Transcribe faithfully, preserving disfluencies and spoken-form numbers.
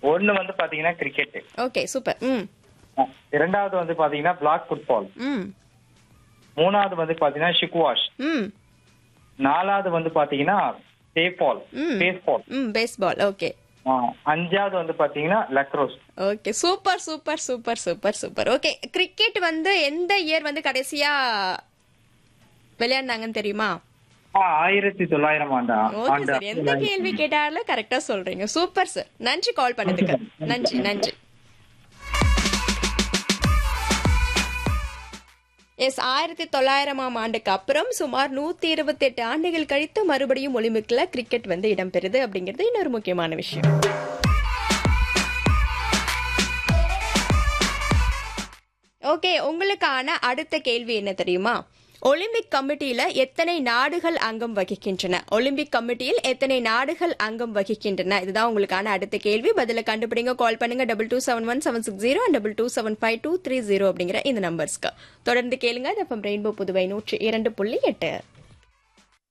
ஒன்னு வந்து பாத்தீங்கன்னா கிரிக்கெட். Okay super. ம் இரண்டாவது வந்து பாத்தீங்கன்னா பிளாக் ஃபுட்பால். ம் மூணாவது வந்து பாத்தீங்கன்னா ஷிக்வாஷ். ம் நாலாவது வந்து பாத்தீங்கன்னா பேபால் ம் பேஸ்பால். ம் பேஸ்பால். ஓகே அஞ்சாவது வந்து பாத்தீங்கன்னா லக்ரோஸ். Okay super super super super super. Okay cricket வந்து எந்த இயர் வந்து கடைசியா விளையாடினாங்கன்னு தெரியுமா? ஆயிரத்தி தொள்ளாயிரம் ஆண்டா ஓகே சார், எந்த கேள்வி கேட்டாலும் கரெக்டா சொல்றீங்க. சூப்பர் சார், நன்றி கால் பண்ணதுக்கு. நன்றி நன்றி. எஸ் ஆயிரத்தி தொள்ளாயிரமாம் ஆண்டுக்கு அப்புறம் சுமார் நூத்தி இருபத்தி எட்டு ஆண்டுகள் கழித்து மறுபடியும் ஒலிம்பிக்ல கிரிக்கெட் வந்து இடம்பெறுது அப்படிங்கிறது இன்னொரு முக்கியமான விஷயம். ஓகே, உங்களுக்கான அடுத்த கேள்வி என்ன தெரியுமா? ஒலிம்பிக் கமிட்டியில எத்தனை நாடுகள் அங்கம் வகிக்கின்றன? ஒலிம்பிக் கமிட்டியில் எத்தனை நாடுகள் அங்கம் வகிக்கின்றன? இதுதான் உங்களுக்கான அடுத்த கேள்வி. பதில கண்டுபிடிங்க. கால் பண்ணுங்க double two seven one seven six zero double two seven five two three zero அப்படிங்கிற இந்த நம்பர்ஸ்க்கு. தொடர்ந்து கேளுங்க. ரெயின்போ புதுவை நூற்றி இரண்டு புள்ளி எட்டு.